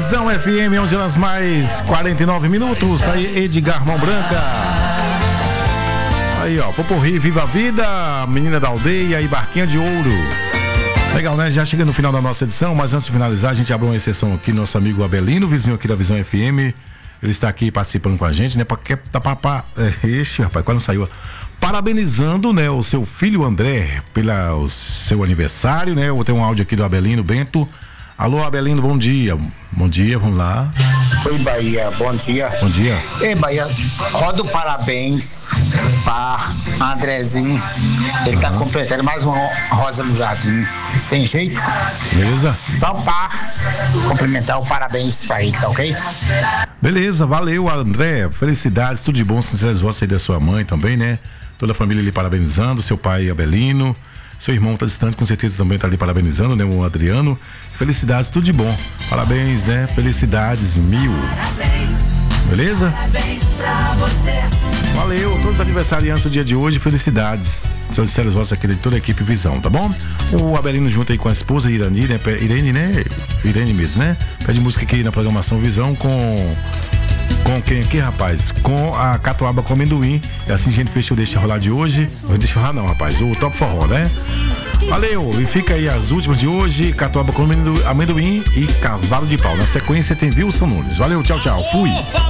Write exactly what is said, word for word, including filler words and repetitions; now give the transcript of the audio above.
Visão F M, onze horas mais quarenta e nove minutos. Tá aí Edgar Mão Branca. Aí, ó, Poporri, Viva a Vida, Menina da Aldeia e Barquinha de Ouro. Legal, né? Já chegando no final da nossa edição, mas antes de finalizar, a gente abre uma exceção aqui, nosso amigo Abelino, vizinho aqui da Visão F M. Ele está aqui participando com a gente, né? Pra que tá papá. É, ixi, rapaz, quase não saiu. Parabenizando, né, o seu filho André pelo seu aniversário, né? Eu vou ter um áudio aqui do Abelino Bento. Alô, Abelino, bom dia. Bom dia, vamos lá. Oi, Bahia, bom dia. Bom dia. Ei, Bahia, roda o parabéns para Andrezinho. Ele uhum. tá completando mais uma rosa no jardim. Tem jeito? Beleza. Só para cumprimentar o parabéns para ele, tá ok? Beleza, valeu, André. Felicidades, tudo de bom, sinceras votos aí da sua mãe também, né? Toda a família ali parabenizando, seu pai Abelino. Seu irmão tá distante, com certeza também tá ali parabenizando, né? O Adriano. Felicidades, tudo de bom. Parabéns, né? Felicidades mil. Beleza? Valeu, todos os aniversariantes do dia de hoje, felicidades. Todos os sérios vossos aqui de toda a equipe Visão, tá bom? O Abelino junto aí com a esposa Irani, né? Irene, né? Irene mesmo, né? Pede música aqui na programação Visão com... Com quem aqui, rapaz? Com a Catuaba com Amendoim. E assim a gente fechou o Deixa Rolar de hoje. Não deixa rolar não, rapaz. O Top Forró, né? Valeu. E fica aí as últimas de hoje. Catuaba com Amendoim e Cavalo de Pau. Na sequência tem Wilson Nunes. Valeu, tchau, tchau. Fui.